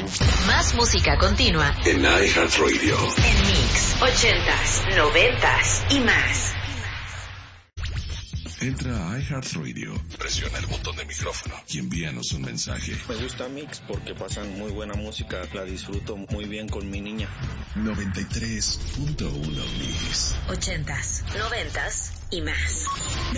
Más música continua en iHeartRadio. En Mix 80s, 90s y más. Entra a iHeartRadio, presiona el botón de micrófono y envíanos un mensaje. Me gusta Mix porque pasan muy buena música, la disfruto muy bien con mi niña. 93.1 Mix. 80s, 90s y más.